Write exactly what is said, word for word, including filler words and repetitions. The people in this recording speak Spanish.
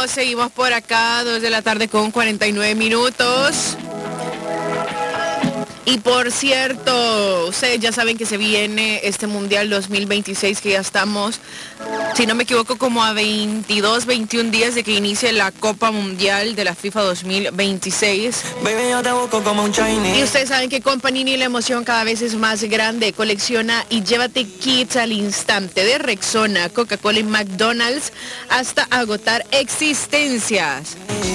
seguimos por acá, dos de la tarde con cuarenta y nueve minutos. Y por cierto, ustedes ya saben que se viene este Mundial dos mil veintiséis, que ya estamos, si no me equivoco, como a veintidós, veintiún días de que inicie la Copa Mundial de la FIFA dos mil veintiséis. Baby, yo te busco como un Chinese. Y ustedes saben que con Panini la emoción cada vez es más grande. Colecciona y llévate kits al instante de Rexona, Coca-Cola y McDonald's hasta agotar existencias.